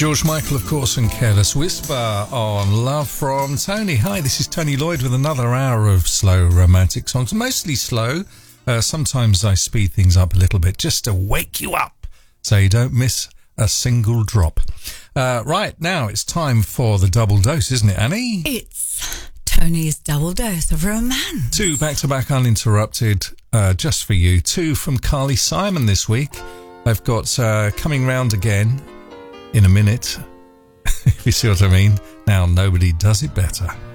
George Michael, of course, and Careless Whisper on Love from Tony. Hi, this is Tony Lloyd with another hour of slow romantic songs. Mostly slow. Sometimes I speed things up a little bit just to wake you up so you don't miss a single drop. Right, now it's time for the double dose, isn't it, Annie? It's Tony's double dose of romance. 2 back-to-back uninterrupted, just for you. 2 from Carly Simon this week. I've got Coming Round Again in a minute, if you see what I mean. Now, nobody does it better.